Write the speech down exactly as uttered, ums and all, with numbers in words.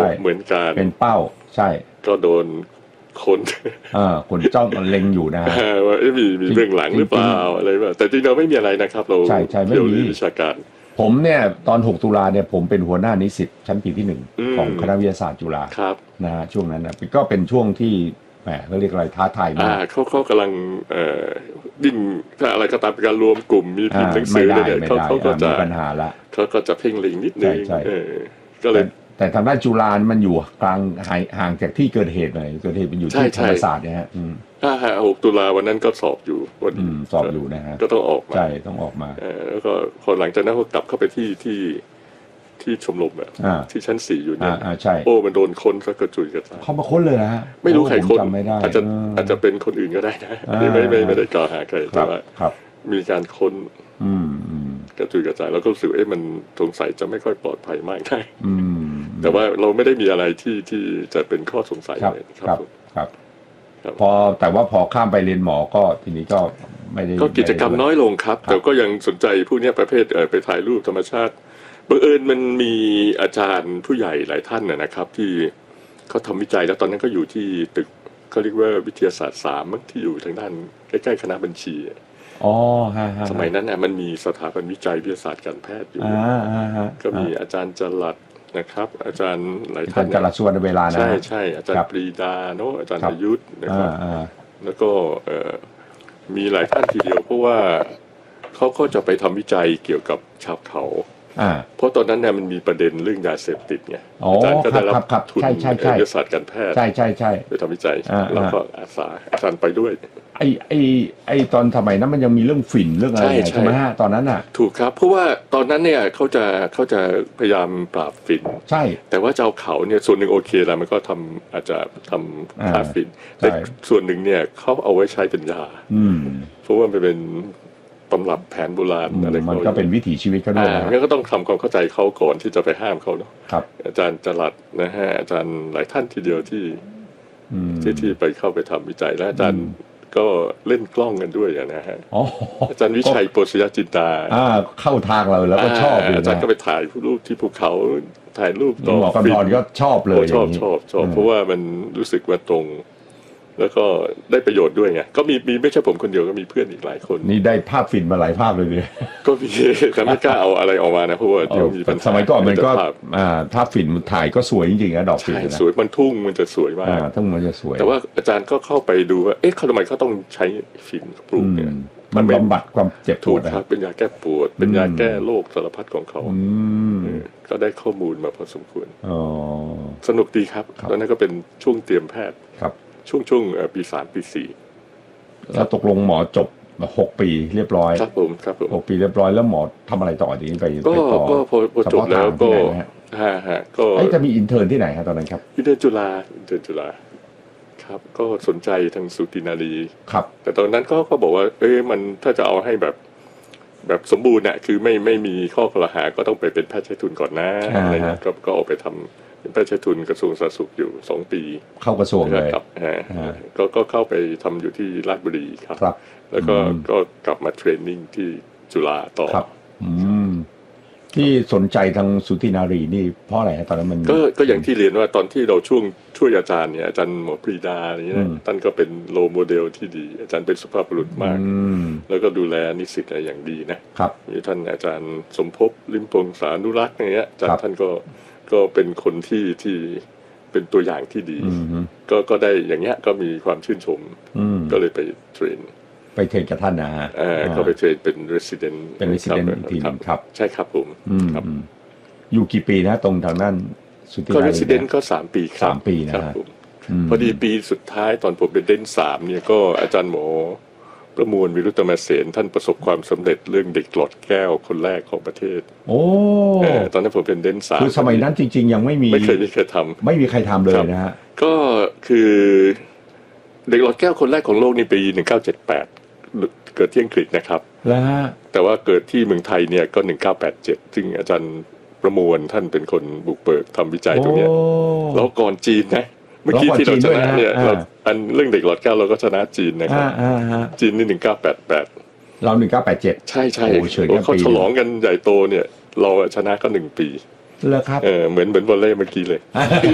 เหมือนกันเป็นเป้าใช่ก็โดนคนเออคนจ้องเล็งอยู่นะว่ามีมีเบื้องหลังหรือเปล่าอะไรแบบแต่จริงเราไม่มีอะไรนะครับเราใช่ใช่ไม่มีวิชาการผมเนี่ยตอนหกตุลาเนี่ยผมเป็นหัวหน้านิสิตชั้นปีที่หนึ่งของคณะวิทยาศาสตร์จุฬานะฮะช่วงนั้นนะก็เป็นช่วงที่แหมเขาเรียกอะไรท้าทายมากเขาเขากำลังเอ่อดิ้นถ้าอะไรก็ตามเป็นการรวมกลุ่มมีพิมพ์หนังสือเนี่ยเขาเขาก็จะปัญหาละเขาก็จะเพ่งเล็งนิดนึงก็เลยแต่ทางด้านจุฬามันอยู่กลางห่างจากที่เกิดเหตุหน่อยเกิดเหตุมันอยู่ที่ธรรมศาสตร์เนี่ยฮะถ้าหกตุลาวันนั้นก็สอบอยู่วันสอบอยู่นะฮะก็ต้องออกมาใช่ต้องออกมาแล้วก็พอหลังจากนั้นก็กลับเข้าไปที่ที่ที่ชมรมอ่ะที่ชั้นสี่อยู่เนี่ยโอ้มันโดนค้นซะกระจุยกระจายเขามาค้นเลยนะฮะไม่รู้ใครค้นอาจจะอาจจะเป็นคนอื่นก็ได้นะไม่ไม่ไม่ได้กล่าวหาใครแต่ว่ามีการค้นกระจุยกระจายแล้วก็รู้สึกเอ๊ะมันสงสัยจะไม่ค่อยปลอดภัยมากได้แต่ว่าเราไม่ได้มีอะไรที่ที่จะเป็นข้อสงสัยเลยครับครับพอแต่ว่าพอข้ามไปเรียนหมอก็ทีนี้ก็ไม่ได้ก็กิจกรรมน้อยลงครับแต่ก็ยังสนใจผู้นี้ประเภทไปถ่ายรูปธรรมชาติบังเอิญมันมีอาจารย์ผู้ใหญ่หลายท่านนะครับที่เขาทำวิจัยแล้วตอนนั้นก็อยู่ที่ตึกเขาเรียกว่าวิทยาศาสตร์สามที่อยู่ทางด้านใกล้ๆคณะบัญชีอ๋อฮะสมัยนั้นน่ะมันมีสถาบันวิจัยวิทยาศาสตร์การแพทย์อยู่ก็มีอาจารย์จรัสนะครับอาจารย์หลายท่านอาจารย์จรัสสุวรรณเวลานะใช่ใช่อาจารย์ปรีดาเนาะอาจารย์ประยุทธ์นะครับแล้วก็มีหลายท่านทีเดียวเพราะว่าเขาก็จะไปทำวิจัยเกี่ยวกับชาวเขาเพราะตอนนั้นเนี่ยมันมีประเด็นเรื่องยาเสพติดไงอาจารย์ก็ได้รับทุนวิทยาศาสตร์การแพทย์ใช่ใช่ใช่ไปทำวิจัยแล้วก็อาสาอาจารย์ไปด้วยไอไอไอตอนสมัยนั้นมันยังมีเรื่องฝิ่นเรื่องอะไรใช่ไหมฮะตอนนั้นอ่ะถูกครับเพราะว่าตอนนั้นเนี่ยเขาจะเขาจะพยายามปราบฝิ่นใช่แต่ว่าเจ้าเขาเนี่ยส่วนหนึ่งโอเคแล้วมันก็ทำอาจจะทำฆ่าฝิ่นแต่ส่วนหนึ่งเนี่ยเขาเอาไว้ใช้เป็นยาเพราะว่ามันเป็นตำรับแผนโบราณอะไรมันก็เป็นวิถีชีวิตเขาด้วยงั้นก็ต้องทำความเข้าใจเขาก่อนที่จะไปห้ามเขาเนาะอาจารย์จรัสนะฮะอาจารย์หลายท่านทีเดียวที่ที่ที่ไปเข้าไปทำวิจัยและอาจารย์ก็เล่นกล้องกันด้วยนะฮะอาจารย์วิชัยโปสยจินดาเข้าทางเราแล้วก็ชอบอาจารย์ก็ไปถ่ายรูปที่ภูเขาถ่ายรูปต่อหมอกำธรก็ชอบเลยชอบชอบชอบเพราะว่ามันรู้สึกว่าตรงแล้วก็ได้ประโยชน์ด้วยไงก็มีมีไม่ใช่ผมคนเดียวก็มีเพื่อนอีกหลายคนนี่ได้ภาพฟินมาหลายภาพเลยเนี่ยก็มีแต่ไม่กล้าเอาอะไรออกมานะเพราะว่าเดี๋ยวมีปัญหาสมัยก่อนมันก็ภาพฟินถ่ายก็สวยจริงๆนะดอกฟินสวยมันทุ่งมันจะสวยมากทุ่งมันจะสวยแต่ว่าอาจารย์ก็เข้าไปดูว่าเอ๊ะทำไมเขาต้องใช้ฟินปลูกเนี่ยมันบำบัดความเจ็บปวดนะครับเป็นยาแก้ปวดเป็นยาแก้โรคสารพัดของเขาก็ได้ข้อมูลมาพอสมควรสนุกดีครับตอนนั้นก็เป็นช่วงเตรียมแพทย์ช่วงช่วงปีสามปีสี่แล้วตกลงหมอจบหกปีเรียบร้อยครับผมครับผมหกปีเรียบร้อยแล้วหมอทำอะไรต่อทีนี้ไปไปต่อก็พอจบแล้วก็ฮะฮะก็จะมีอินเทอร์นที่ไหนครับตอนนั้นครับอินเทอร์จุฬาอินเทอร์จุฬาครับก็สนใจทางสูตินารีครับแต่ตอนนั้นก็เขาบอกว่าเอ้ยมันถ้าจะเอาให้แบบแบบสมบูรณ์เนี่ยคือไม่ไม่มีข้อกล่าวหาก็ต้องไปเป็นแพทย์ใช้ทุนก่อนนะอะไรเงี้ยก็เอาไปทำเป็นแพทย์ใช้ทุนกระทรวงสาธารณสุขอยู่สองปีเข้ากระทรวงเลยครับก็ก็เข้าไปทำอยู่ที่ราชบุรีครับแล้วก็ก็กลับมาเทรนนิ่งที่จุฬาต่อครับที่สนใจทางสูตินารีนี่เพราะอะไรตอนนั้นมันก็ก็อย่างที่เรียนว่าตอนที่เราช่วงช่วยอาจารย์เนี่ยอาจารย์หมอปรีดาอย่างนี้นะท่านก็เป็นโรลโมเดลที่ดีอาจารย์เป็นสุภาพบุรุษมากแล้วก็ดูแลนิสิตอะไรอย่างดีนะครับมีท่านอาจารย์สมภพลิมพงษ์สานุรักษ์อย่างเงี้ยอาจารย์ท่านก็ก็เป็นคนที่ที่เป็นตัวอย่างที่ดีก็ก็ได้อย่างเงี้ยก็มีความชื่นชมก็เลยไปเทรนไปเทรนกับท่านนะฮะเขาไปเทรนเป็น resident เป็น resident อีกทีนึงครับใช่ครับผมครับอยู่กี่ปีนะตรงทางนั้นสุตินารีก็ resident ก็สามปีครับสามปีนะฮะพอดีปีสุดท้ายตอนผมเป็นเดนสามเนี่ยก็อาจารย์หมอประมวลวิรุตมเสนท่านประสบความสำเร็จเรื่องเด็กหลอดแก้วคนแรกของประเทศโอ้ตอนนั้นผมเป็นเดนสามคือสมัยนั้นจริงๆยังไม่มีไม่เคยไม่เคยทำไม่มีใครทำเลยนะฮะก็คือเด็กหลอดแก้วคนแรกของโลกในปีหนึ่งเก้าเจ็ดแปดเกิดที่อังกฤษนะครับแล้วแต่ว่าเกิดที่เมืองไทยเนี่ยก็หนึ่งเก้าแปดเจ็ดซึ่งอาจารย์ประมวลท่านเป็นคนบุกเบิกทำวิจัยตรงนี้แล้วก่อนจีนนะเมื่อกี้ที่เราชนะเนี่ยเราอันเรื่องเด็กหลอดแก้วเราก็ชนะจีนนะครับจีนนี่หนึ่งเก้าแปดแปดเราหนึ่งเก้าแปดเจ็ดใช่ใช่เขาฉลองกันใหญ่โตเนี่ยเราชนะก็หนึ่งปีเลยครับเออเหมือนเหมือนวอลเลย์เมื่อกี้เลย